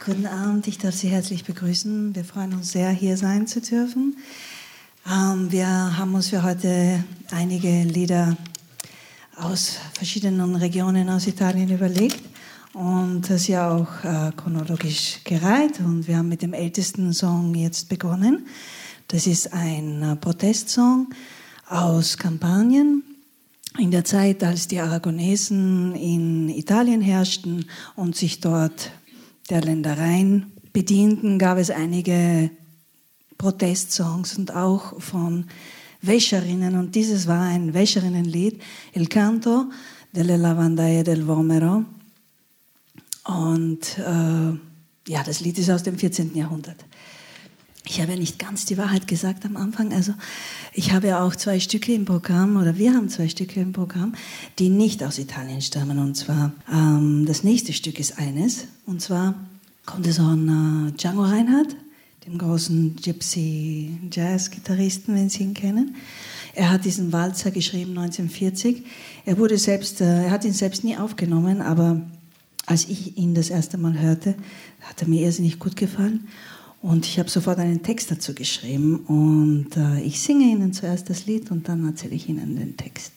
Guten Abend, ich darf Sie herzlich begrüßen. Wir freuen uns sehr, hier sein zu dürfen. Wir haben uns für heute einige Lieder aus verschiedenen Regionen aus Italien überlegt und das ja auch chronologisch gereiht. Und wir haben mit dem ältesten Song jetzt begonnen. Das ist ein Protestsong aus Kampanien. In der Zeit, als die Aragonesen in Italien herrschten und sich dort der Ländereien bedienten, gab es einige Protestsongs und auch von Wäscherinnen. Und dieses war ein Wäscherinnenlied, Il Canto delle Lavandaie del Vomero. Und das Lied ist aus dem 14. Jahrhundert. Ich habe ja nicht ganz die Wahrheit gesagt am Anfang. Also ich habe ja auch zwei Stücke im Programm, oder wir haben zwei Stücke im Programm, die nicht aus Italien stammen. Und zwar, das nächste Stück ist eines. Und zwar kommt es von Django Reinhardt, dem großen Gypsy-Jazz-Gitarristen, wenn Sie ihn kennen. Er hat diesen Walzer geschrieben 1940. Er hat ihn selbst nie aufgenommen, aber als ich ihn das erste Mal hörte, hat er mir irrsinnig gut gefallen. Und ich habe sofort einen Text dazu geschrieben und ich singe Ihnen zuerst das Lied und dann erzähle ich Ihnen den Text.